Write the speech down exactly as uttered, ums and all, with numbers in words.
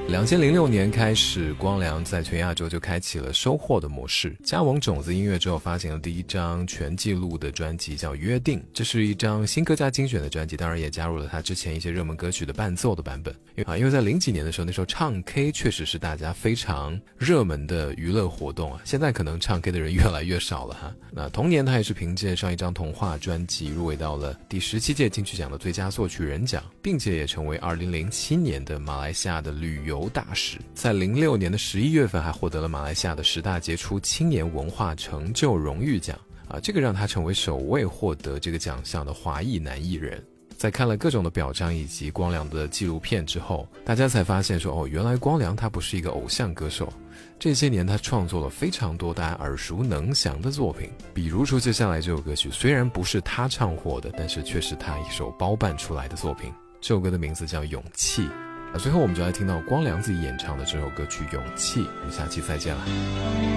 两千零六年开始，光良在全亚洲就开启了收获的模式。加盟种子音乐之后，发行了第一张全记录的专辑，叫《约定》。这是一张新歌加精选的专辑，当然也加入了他之前一些热门歌曲的伴奏的版本。因为啊，因为在零几年的时候，那时候唱 K 确实是大家非常热门的娱乐活动啊。现在可能唱 K 的人越来越少了哈。那同年，他也是凭借上一张《童话》专辑入围到了第十七届金曲奖的最佳作曲人奖，并且也成为二零零七年的马来西亚的旅游大使。在零六年的十一月份，还获得了马来西亚的十大杰出青年文化成就荣誉奖啊，这个让他成为首位获得这个奖项的华裔男艺人。在看了各种的表彰以及光良的纪录片之后，大家才发现说，哦，原来光良他不是一个偶像歌手。这些年他创作了非常多大家耳熟能详的作品，比如说接下来这首歌曲，虽然不是他唱火的，但是却是他一首包办出来的作品。这首歌的名字叫《勇气》。那最后我们就来听到光良自己演唱的这首歌曲《勇气》。我们下期再见了。